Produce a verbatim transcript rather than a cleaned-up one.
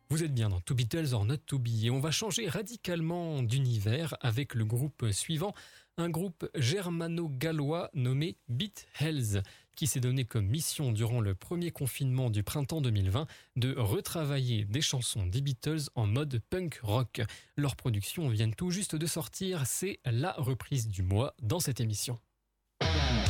Vous êtes bien dans To Beatles or Not To Be et on va changer radicalement d'univers avec le groupe suivant, un groupe germano-gallois nommé Beat Hells qui s'est donné comme mission durant le premier confinement du printemps deux mille vingt de retravailler des chansons des Beatles en mode punk rock. Leur production vient tout juste de sortir, c'est la reprise du mois dans cette émission.